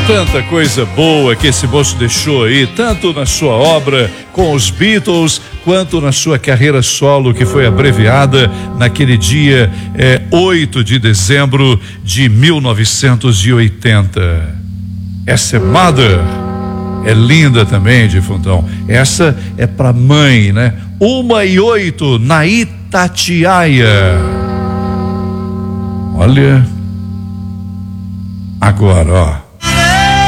Tanta coisa boa que esse moço deixou aí, tanto na sua obra com os Beatles, quanto na sua carreira solo, que foi abreviada naquele dia 8 de dezembro de 1980. Essa é Mother, é linda também, defuntão. Essa é pra mãe, né? 1:08 na Itatiaia. Olha, agora, ó.